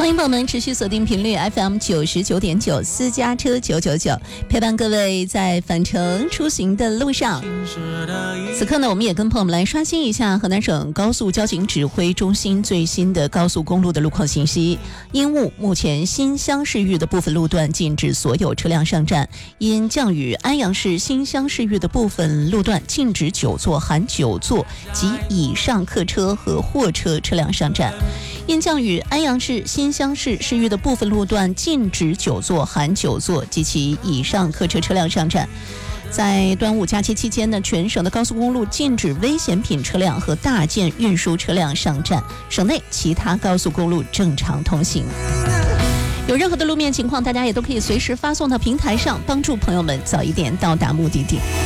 欢迎朋友们持续锁定频率 FM 99.9私家车999，陪伴各位在返程出行的路上。此刻呢，我们也跟朋友们来刷新一下河南省高速交警指挥中心最新的高速公路的路况信息。因雾，目前新乡市域的部分路段禁止所有车辆上站；因降雨，安阳市新乡市域的部分路段禁止9座含9座及以上客车和货车车辆上站。因降雨，安阳市新乡市市域的部分路段禁止9座含9座及其以上客车车辆上站。在端午假期期间呢，全省的高速公路禁止危险品车辆和大件运输车辆上站，省内其他高速公路正常通行。有任何的路面情况，大家也都可以随时发送到平台上，帮助朋友们早一点到达目的地。